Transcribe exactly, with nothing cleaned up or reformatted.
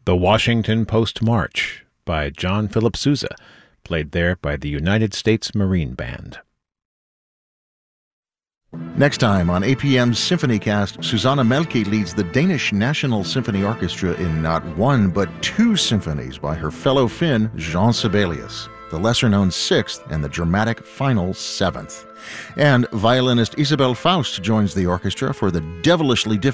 The Washington Post March by John Philip Sousa, played there by the United States Marine Band. Next time on A P M's SymphonyCast, Susanna Melke leads the Danish National Symphony Orchestra in not one but two symphonies by her fellow Finn, Jean Sibelius, the lesser-known Sixth and the dramatic final Seventh. And violinist Isabel Faust joins the orchestra for the devilishly difficult